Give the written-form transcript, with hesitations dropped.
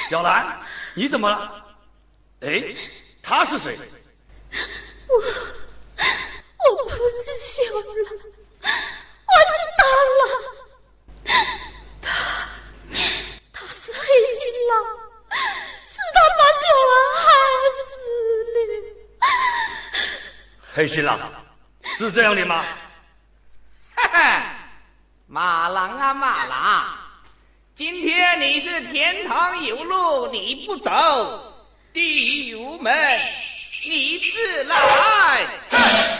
小兰，你怎么了？哎，他是谁？ 我不是小兰，我是大郎。他是黑心狼，是他把小兰害死的。 黑心狼，是这样的吗？ 哈哈，马郎啊马郎，今天你是天堂有路你不走，地狱无门你自来。